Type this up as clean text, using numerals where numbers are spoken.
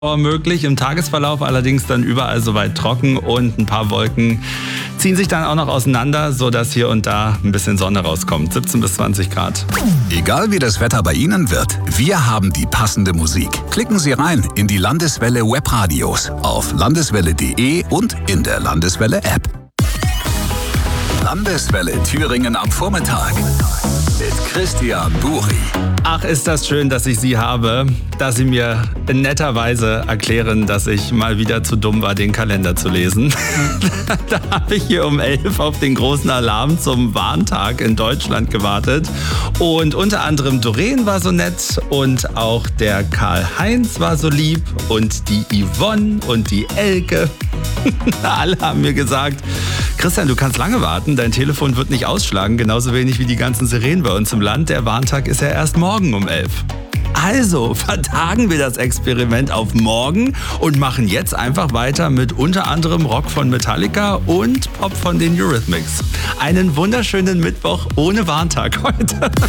möglich, im Tagesverlauf allerdings dann überall soweit trocken und ein paar Wolken ziehen sich dann auch noch auseinander, sodass hier und da ein bisschen Sonne rauskommt. 17 bis 20 Grad. Egal wie das Wetter bei Ihnen wird, wir haben die passende Musik. Klicken Sie rein in die Landeswelle Webradios auf landeswelle.de und in der Landeswelle App. Landeswelle Thüringen am Vormittag mit Christian Buri. Ach, ist das schön, dass ich Sie habe, dass Sie mir netterweise erklären, dass ich mal wieder zu dumm war, den Kalender zu lesen. Da habe ich hier um 11 auf den großen Alarm zum Warntag in Deutschland gewartet. Und unter anderem Doreen war so nett und auch der Karl-Heinz war so lieb und die Yvonne und die Elke. Alle haben mir gesagt, Christian, du kannst lange warten, dein Telefon wird nicht ausschlagen, genauso wenig wie die ganzen Sirenen bei uns im Land. Der Warntag ist ja erst morgen um 11. Also vertagen wir das Experiment auf morgen und machen jetzt einfach weiter mit unter anderem Rock von Metallica und Pop von den Eurythmics. Einen wunderschönen Mittwoch ohne Warntag heute.